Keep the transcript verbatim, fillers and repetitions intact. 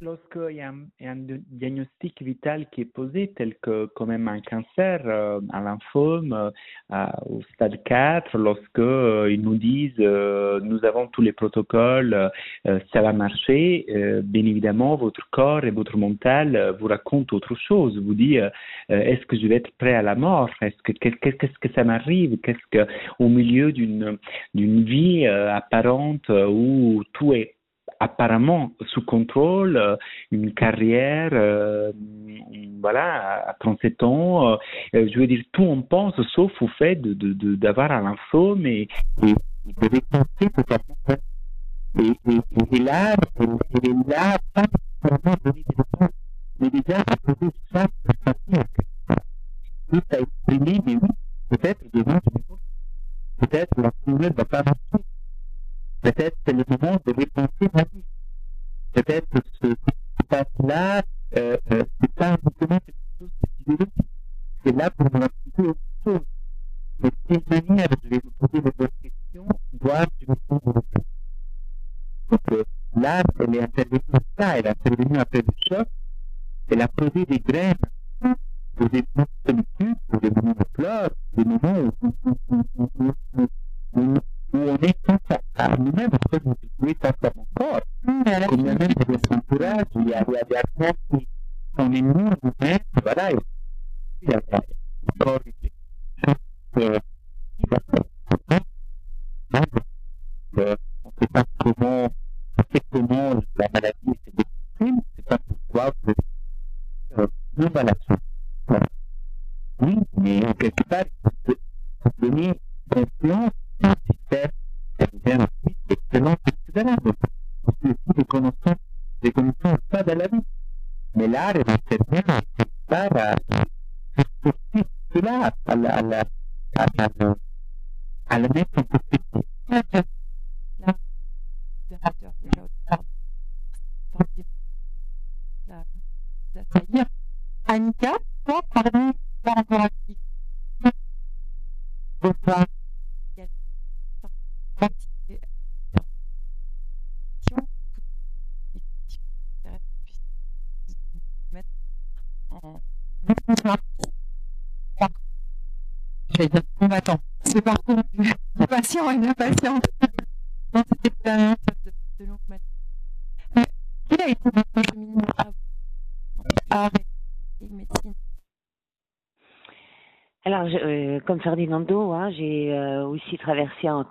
Lorsqu'il y a un, il y a un di- diagnostic vital qui est posé, tel que quand même un cancer, euh, un lymphome euh, à- au stade quatre, lorsque euh, ils nous disent euh, nous avons tous les protocoles, euh, euh, ça va marcher, euh, bien évidemment votre corps et votre mental euh, vous racontent autre chose, vous dit euh, euh, est-ce que je vais être prêt à la mort, est-ce que qu'est-ce, qu'est-ce que ça m'arrive, qu'est-ce que au milieu d'une d'une vie euh, apparente euh, où tout est apparemment sous contrôle, euh, une carrière, euh, voilà, à trente-sept ans, euh, je veux dire, tout on pense sauf au fait de, de, de, d'avoir un lymphome et, et de dépenser tout à fait. Et, et, et là, elle est là, pas pour donner des réponses, mais déjà à poser chaque façon, tout à exprimer, mais oui, peut-être demain, peut-être la couleur va pas marcher, peut-être c'est le moment de dépenser ma vie. Peut-être que ce qui passe là, euh, euh, c'est pas uniquement quelque chose de physiologique. C'est là pour nous appliquer autre chose. De quelle manière je vais vous poser les bonnes questions, doivent je vous poser les questions. Donc euh, là, elle est intervenue à ça, elle est intervenue après le choc, elle a posé des graines pour des moments de solitude, pour des moments de pleurs, des moments où, où, où, où, où, où, où, où on est face à, à nous-mêmes, en fait, vous pouvez face à mon corps. Combien même de votre entourage, il y a, il y a des acteurs qui sont ennemis, vous-même, voilà, et il y a encore des choses euh, qui va faire. Donc, euh, on ne sait pas comment, on sait comment la maladie se décrit, on ne sait pas pourquoi vous avez euh, une maladie. Voilà. Oui, mais quelque part, il faut se donner confiance au système sanitaire aussi, excellent, et cetera. Donc, c'est aussi des connaissances, des connaissances pas de la vie. Mais l'art est intervient quelque part à sortir cela, à la, à la, à la, à la mettre en perspective. Annika, toi, pardon, par rapport à qui bonsoir. Je vais dire combattant. C'est par contre du patient et de l'impatient dans cette expérience de, de longue maladie. Quel a été votre cheminement à art et médecine? Alors, je, euh, comme Ferdinando, hein, j'ai euh, aussi traversé en